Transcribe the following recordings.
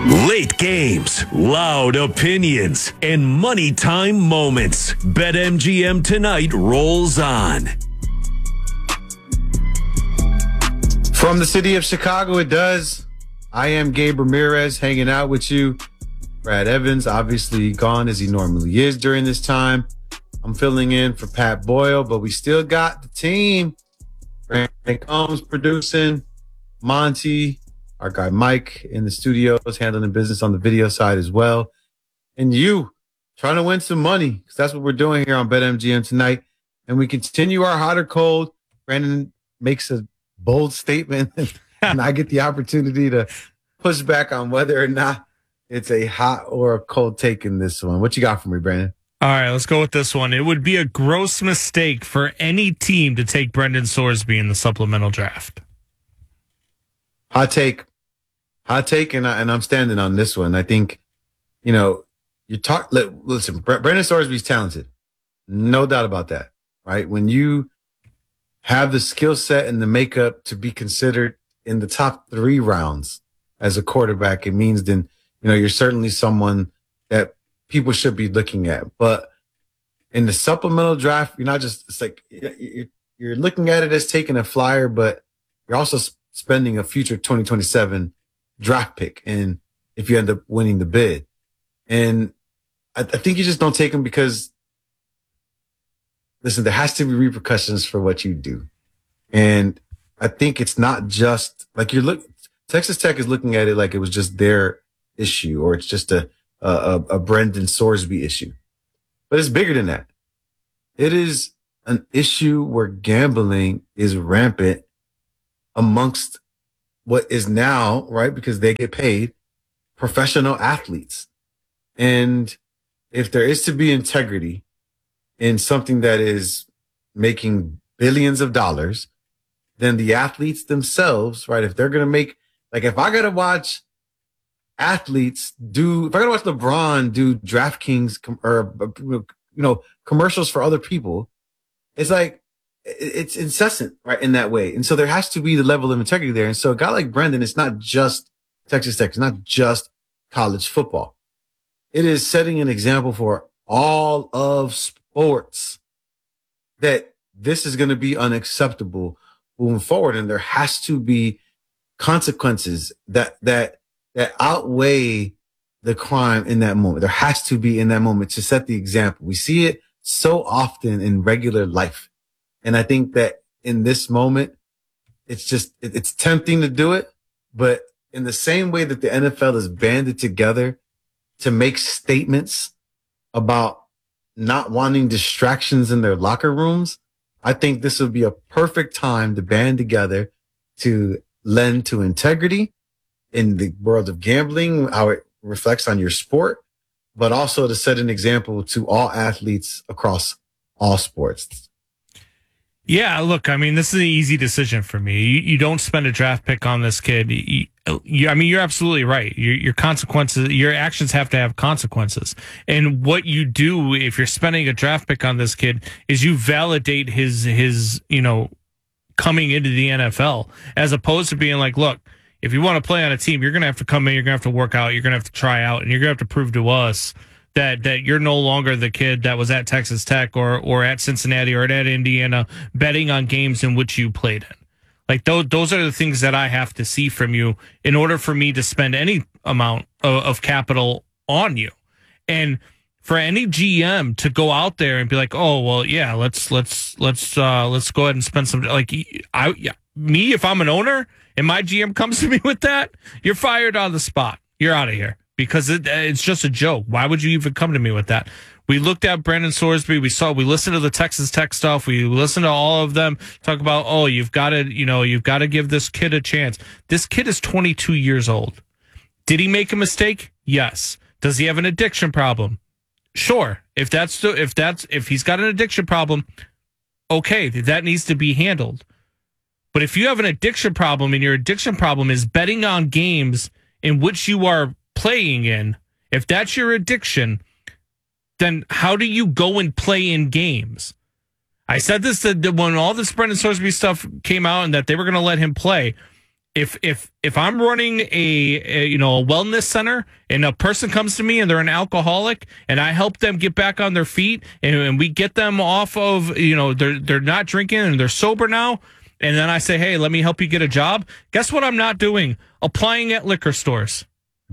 Late games, loud opinions, and money time moments. BetMGM tonight rolls on. From the city of Chicago, it does. I am Gabe Ramirez hanging out with you. Brad Evans, obviously gone as he normally is during this time. I'm filling in for Pat Boyle, but we still got the team. Brandon Combs producing, Monty, our guy Mike in the studios handling business on the video side as well. And you trying to win some money, because that's what we're doing here on BetMGM tonight. And we continue our hot or cold. Brandon makes a bold statement, and I get the opportunity to push back on whether or not it's a hot or a cold take in this one. What you got for me, Brandon? All right, let's go with this one. It would be a gross mistake for any team to take Brendan Sorsby in the supplemental draft. Hot take, and I'm standing on this one. I think, listen, Brendan Sorsby's talented, no doubt about that, right? When you have the skill set and the makeup to be considered in the top 3 rounds as a quarterback, it means then, you're certainly someone that people should be looking at. But in the supplemental draft, you're not just, it's like you're looking at it as taking a flyer, but you're also spending a future 2027 draft pick. And if you end up winning the bid, and I think you just don't take him because, listen, there has to be repercussions for what you do. And I think it's not just like Texas Tech is looking at it like it was just their issue, or it's just a Brendan Sorsby issue. But it's bigger than that. It is an issue where gambling is rampant amongst what is now, right, because they get paid, professional athletes. And if there is to be integrity in something that is making billions of dollars, then the athletes themselves, right, if they're going to make, like, if I got to watch LeBron do DraftKings commercials for other people, it's like, it's incessant, right, in that way. And so there has to be the level of integrity there. And so a guy like Brendan, it's not just Texas Tech, it's not just college football. It is setting an example for all of sports that this is going to be unacceptable moving forward. And there has to be consequences that outweigh the crime in that moment. There has to be in that moment to set the example. We see it so often in regular life. And I think that in this moment, it's tempting to do it. But in the same way that the NFL is banded together to make statements about not wanting distractions in their locker rooms, I think this would be a perfect time to band together to lend to integrity in the world of gambling, how it reflects on your sport, but also to set an example to all athletes across all sports. Yeah, look, I mean, this is an easy decision for me. You don't spend a draft pick on this kid. You're absolutely right. Your consequences, your actions have to have consequences. And what you do if you're spending a draft pick on this kid is you validate his coming into the NFL, as opposed to being like, look, if you want to play on a team, you're going to have to come in, you're going to have to work out, you're going to have to try out, and you're going to have to prove to us that you're no longer the kid that was at Texas Tech or at Cincinnati or at Indiana betting on games in which you played in. Like those are the things that I have to see from you in order for me to spend any amount of capital on you. And for any GM to go out there and be like, oh well, yeah, let's go ahead and spend some, like me, if I'm an owner and my GM comes to me with that, you're fired on the spot. You're out of here. Because it's just a joke. Why would you even come to me with that? We looked at Brendan Sorsby. We listened to the Texas Tech stuff. We listened to all of them talk about, oh, you've got to give this kid a chance. This kid is 22 years old. Did he make a mistake? Yes. Does he have an addiction problem? Sure. If he's got an addiction problem, okay, that needs to be handled. But if you have an addiction problem and your addiction problem is betting on games in which you are playing in, if that's your addiction, then how do you go and play in games? I said this when all this Brendan Sorsby stuff came out and that they were going to let him play. If I'm running a wellness center and a person comes to me and they're an alcoholic and I help them get back on their feet and we get them off of, they're not drinking and they're sober now, and then I say, hey, let me help you get a job. Guess what I'm not doing? Applying at liquor stores.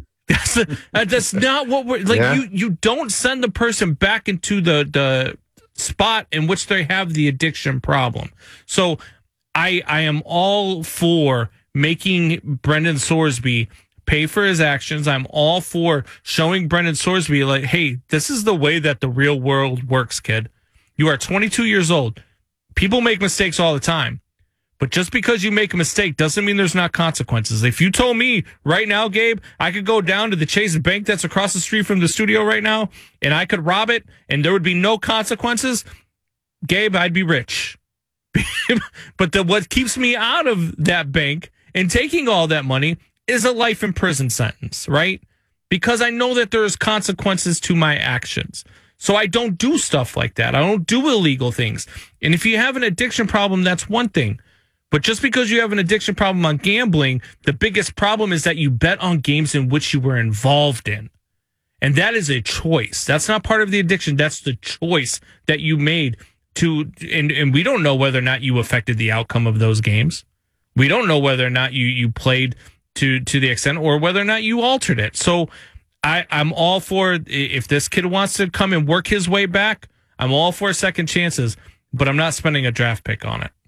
That's not what we're like. Yeah. You don't send the person back into the spot in which they have the addiction problem. So I am all for making Brendan Sorsby pay for his actions. I'm all for showing Brendan Sorsby like, hey, this is the way that the real world works, kid. You are 22 years old. People make mistakes all the time. But just because you make a mistake doesn't mean there's not consequences. If you told me right now, Gabe, I could go down to the Chase Bank that's across the street from the studio right now, and I could rob it, and there would be no consequences, Gabe, I'd be rich. But what keeps me out of that bank and taking all that money is a life in prison sentence, right? Because I know that there's consequences to my actions. So I don't do stuff like that. I don't do illegal things. And if you have an addiction problem, that's one thing. But just because you have an addiction problem on gambling, the biggest problem is that you bet on games in which you were involved in. And that is a choice. That's not part of the addiction. That's the choice that you made to, and we don't know whether or not you affected the outcome of those games. We don't know whether or not you played to the extent or whether or not you altered it. So I'm all for, if this kid wants to come and work his way back, I'm all for second chances, but I'm not spending a draft pick on it.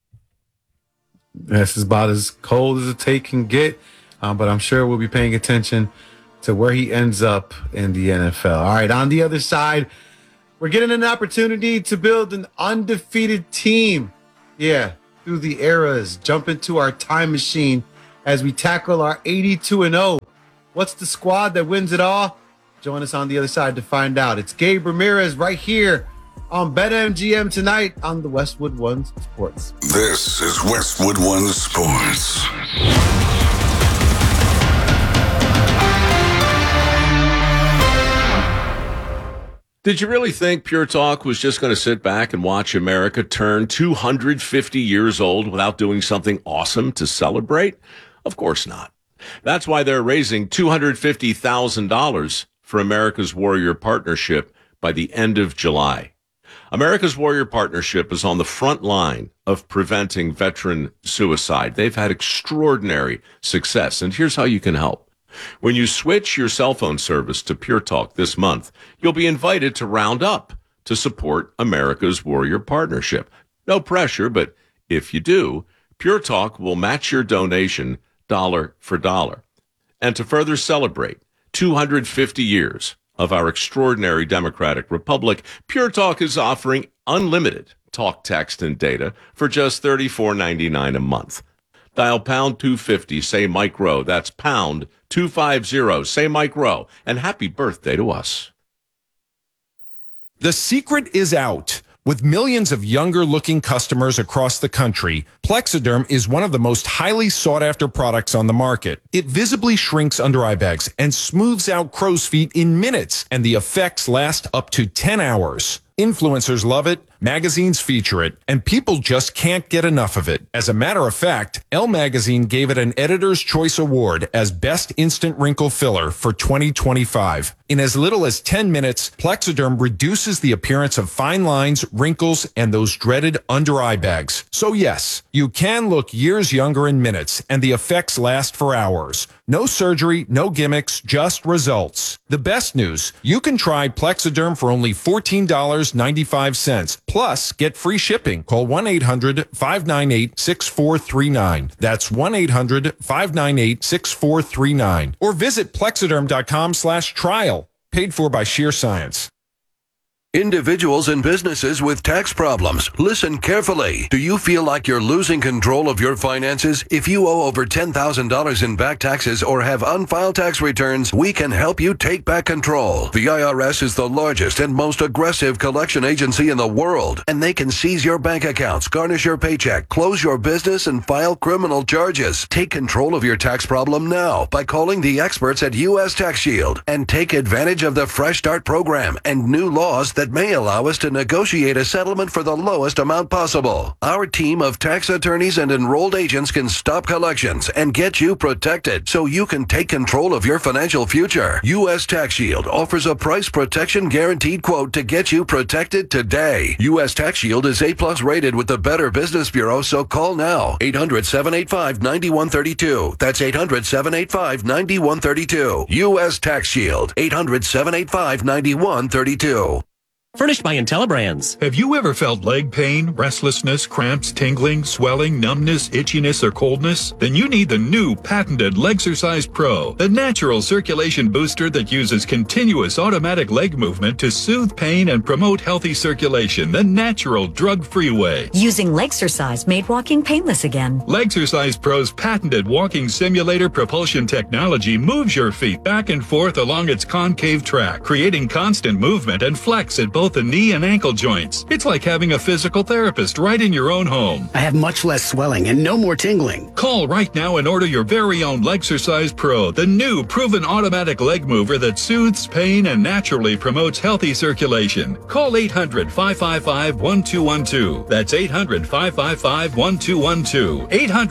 This is about as cold as a take can get, but I'm sure we'll be paying attention to where he ends up in the NFL. All right, on the other side, we're getting an opportunity to build an undefeated team. Yeah, through the eras, jump into our time machine as we tackle our 82-0. What's the squad that wins it all? Join us on the other side to find out. It's Gabe Ramirez right here on BetMGM tonight on the Westwood One Sports. This is Westwood One Sports. Did you really think Pure Talk was just going to sit back and watch America turn 250 years old without doing something awesome to celebrate? Of course not. That's why they're raising $250,000 for America's Warrior Partnership by the end of July. America's Warrior Partnership is on the front line of preventing veteran suicide. They've had extraordinary success, and here's how you can help. When you switch your cell phone service to Pure Talk this month, you'll be invited to round up to support America's Warrior Partnership. No pressure, but if you do, Pure Talk will match your donation dollar for dollar. And to further celebrate 250 years of our extraordinary democratic republic, Pure Talk is offering unlimited talk, text, and data for just $34.99 a month. Dial pound 250, say Mike Rowe. That's pound 250, say Mike Rowe. And happy birthday to us. The secret is out. With millions of younger-looking customers across the country, Plexiderm is one of the most highly sought-after products on the market. It visibly shrinks under eye bags and smooths out crow's feet in minutes, and the effects last up to 10 hours. Influencers love it, magazines feature it, and people just can't get enough of it. As a matter of fact, Elle Magazine gave it an Editor's Choice Award as Best Instant Wrinkle Filler for 2025. In as little as 10 minutes, Plexiderm reduces the appearance of fine lines, wrinkles, and those dreaded under-eye bags. So yes, you can look years younger in minutes, and the effects last for hours. No surgery, no gimmicks, just results. The best news, you can try Plexiderm for only $14.95. Plus, get free shipping. Call 1-800-598-6439. That's 1-800-598-6439. Or visit Plexiderm.com/trial. Paid for by Sheer Science. Individuals and businesses with tax problems, listen carefully. Do you feel like you're losing control of your finances? If you owe over $10,000 in back taxes or have unfiled tax returns, we can help you take back control. The IRS is the largest and most aggressive collection agency in the world, and they can seize your bank accounts, garnish your paycheck, close your business, and file criminal charges. Take control of your tax problem now by calling the experts at U.S. Tax Shield and take advantage of the Fresh Start program and new laws that that may allow us to negotiate a settlement for the lowest amount possible. Our team of tax attorneys and enrolled agents can stop collections and get you protected so you can take control of your financial future. U.S. Tax Shield offers a price protection guaranteed quote to get you protected today. U.S. Tax Shield is A+ rated with the Better Business Bureau, so call now. 800-785-9132. That's 800-785-9132. U.S. Tax Shield. 800-785-9132. Furnished by IntelliBrands. Have you ever felt leg pain, restlessness, cramps, tingling, swelling, numbness, itchiness, or coldness? Then you need the new patented Legsercise Pro, the natural circulation booster that uses continuous automatic leg movement to soothe pain and promote healthy circulation the natural, drug-free way. Using Legsercise made walking painless again. Legsercise Pro's patented walking simulator propulsion technology moves your feet back and forth along its concave track, creating constant movement and flex at both the knee and ankle joints. It's like having a physical therapist right in your own home. I have much less swelling and no more tingling. Call right now and order your very own Legsercise Pro, the new proven automatic leg mover that soothes pain and naturally promotes healthy circulation. Call 800-555-1212. That's 800-555-1212.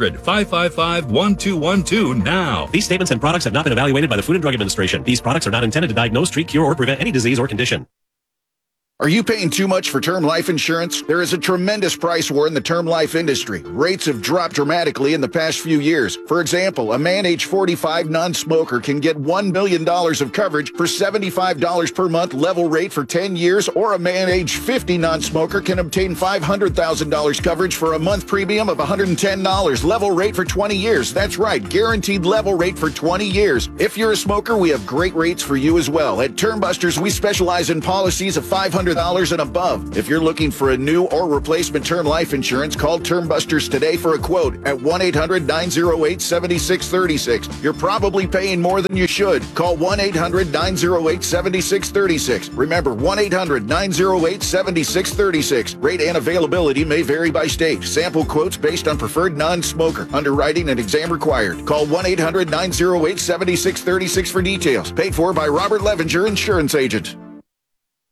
800-555-1212 now. These statements and products have not been evaluated by the Food and Drug Administration. These products are not intended to diagnose, treat, cure, or prevent any disease or condition. Are you paying too much for term life insurance? There is a tremendous price war in the term life industry. Rates have dropped dramatically in the past few years. For example, a man age 45 non-smoker can get $1 million of coverage for $75 per month level rate for 10 years, or a man age 50 non-smoker can obtain $500,000 coverage for a month premium of $110 level rate for 20 years. That's right, guaranteed level rate for 20 years. If you're a smoker, we have great rates for you as well. At Term Busters, we specialize in policies of $500 and above. If you're looking for a new or replacement term life insurance, call Term Busters today for a quote at 1-800-908-7636. You're probably paying more than you should. Call 1-800-908-7636. Remember, 1-800-908-7636. Rate and availability may vary by state. Sample quotes based on preferred non-smoker. Underwriting and exam required. Call 1-800-908-7636 for details. Paid for by Robert Levinger, Insurance Agent.